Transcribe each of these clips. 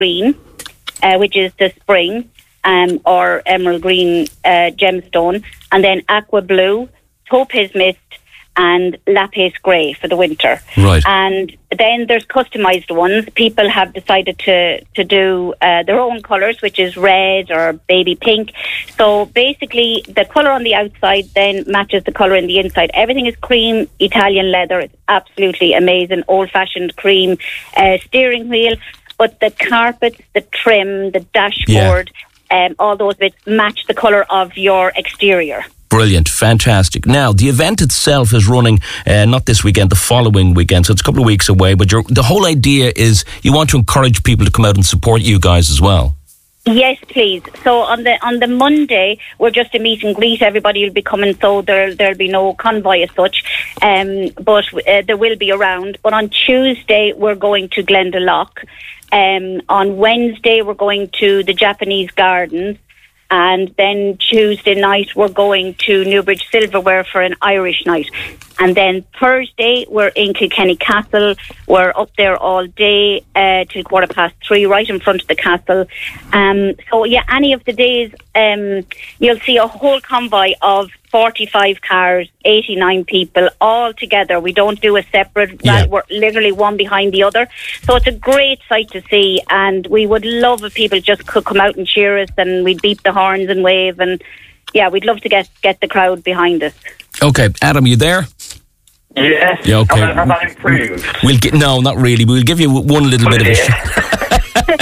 green, which is the spring, or emerald green gemstone, and then aqua blue, topaz mist, and lapis grey for the winter. Right. And then there's customised ones. People have decided to do their own colours, which is red or baby pink. So basically, the colour on the outside then matches the colour in the inside. Everything is cream Italian leather. It's absolutely amazing. Old-fashioned cream steering wheel. But the carpets, the trim, the dashboard, all those bits match the colour of your exterior. Brilliant, fantastic. Now, the event itself is running not this weekend, the following weekend, so it's a couple of weeks away, but the whole idea is you want to encourage people to come out and support you guys as well. Yes, please. So on the Monday, we're just a meet and greet. Everybody will be coming, so there'll be no convoy as such, but there will be around. But on Tuesday, we're going to Glendalough. On Wednesday, we're going to the Japanese Gardens. And then Tuesday night, we're going to Newbridge Silverware for an Irish night. And then Thursday, we're in Kilkenny Castle. We're up there all day till 3:15, right in front of the castle. So, yeah, any of the days, you'll see a whole convoy of 45 cars, 89 people, all together. We don't do a separate, we're literally one behind the other. So it's a great sight to see, and we would love if people just could come out and cheer us, and we'd beep the horns and wave, and yeah, we'd love to get the crowd behind us. Okay, Adam, you there? Yes. Yeah, okay. Have I improved? No, not really. We'll give you one little bit of a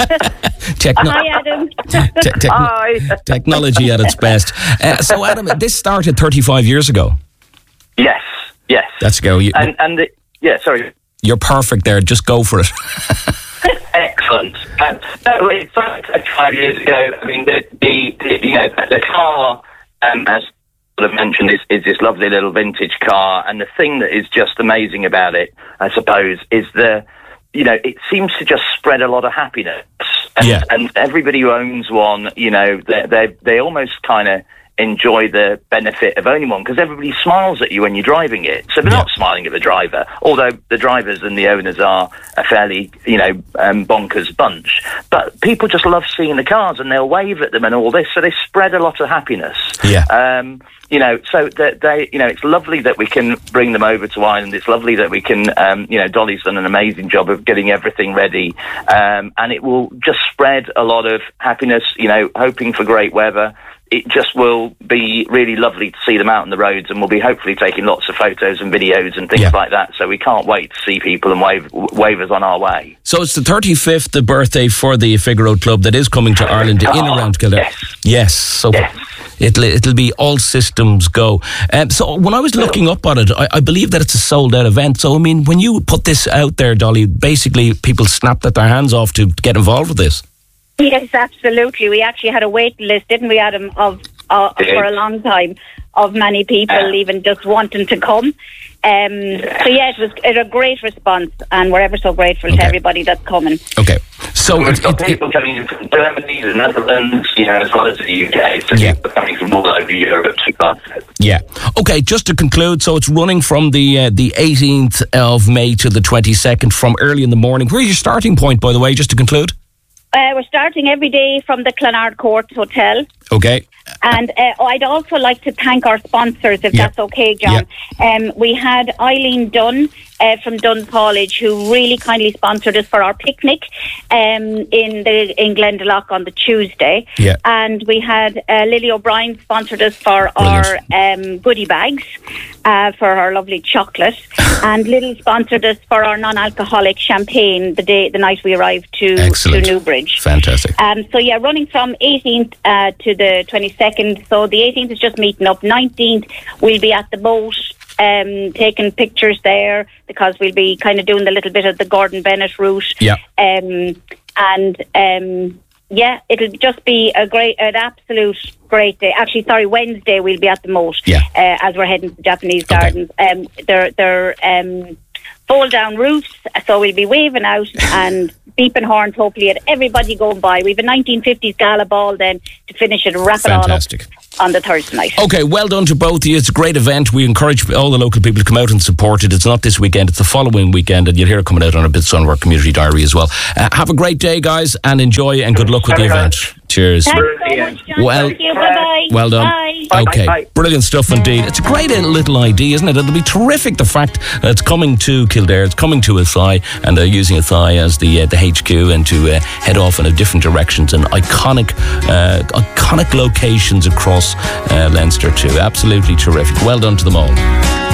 Hi, Adam. Hi. Technology at its best. So, Adam, this started 35 years ago. Yes. Let's go. Sorry. You're perfect there. Just go for it. Excellent. No, it started 5 years ago. I mean, the car, as sort of mentioned, is this lovely little vintage car, and the thing that is just amazing about it, I suppose, is it seems to just spread a lot of happiness. And everybody who owns one, they almost kind of enjoy the benefit of owning one, because everybody smiles at you when you're driving it. So they're not smiling at the driver, although the drivers and the owners are a fairly, bonkers bunch. But people just love seeing the cars, and they'll wave at them and all this, so they spread a lot of happiness. So it's lovely that we can bring them over to Ireland. It's lovely that we can, Dolly's done an amazing job of getting everything ready, and it will just spread a lot of happiness, hoping for great weather. It just will be really lovely to see them out on the roads, and we'll be hopefully taking lots of photos and videos and things like that. So we can't wait to see people and wave us on our way. So it's the 35th birthday for the Figaro Club that is coming to Ireland in around Kildare. Yes. So it'll be all systems go. So when I was looking up on it, I believe that it's a sold out event. So I mean, when you put this out there, Dolly, basically people snapped at their hands off to get involved with this. Yes, absolutely. We actually had a wait list, didn't we, Adam, for a long time, of many people even just wanting to come. It was a great response, and we're ever so grateful to everybody that's coming. Okay. So we've got people coming in from Germany, the Netherlands, as well as the UK. So people coming from all over Europe to Glasgow. Yeah. Okay, just to conclude, so it's running from the 18th of May to the 22nd from early in the morning. Where's your starting point, by the way, just to conclude? We're starting every day from the Clonard Court Hotel. Okay. And I'd also like to thank our sponsors, if that's okay, John. We had Eileen Dunn from Dunn College, who really kindly sponsored us for our picnic in Glendalough on the Tuesday. Yeah. And we had Lily O'Brien sponsored us for our goodie bags, for our lovely chocolate. And Lily sponsored us for our non-alcoholic champagne the night we arrived to Newbridge. Fantastic. Running from 18th to the 22nd. So the 18th is just meeting up. 19th we'll be at the boat, taking pictures there, because we'll be kind of doing a little bit of the Gordon Bennett route. Yeah. It'll just be an absolute great day. Actually, Wednesday we'll be at the moat. As we're heading to the Japanese Gardens. They're fold-down roofs, so we'll be waving out and beeping horns, hopefully, at everybody going by. We have a 1950s gala ball then to finish it and wrap it all up on the Thursday night. Okay, well done to both of you. It's a great event. We encourage all the local people to come out and support it. It's not this weekend, it's the following weekend, and you'll hear it coming out on a bit of our community diary as well. Have a great day, guys, and enjoy, and good luck with the event. Cheers. Thanks so much, John. Thank you. Bye-bye. Well done. Bye. Okay, Bye. brilliant stuff indeed. It's a great little idea, isn't it? It'll be terrific, the fact that it's coming to Kildare, it's coming to Athy, and they're using Athy as the HQ, and to head off in a different directions, and iconic locations across Leinster too. Absolutely terrific. Well done to them all.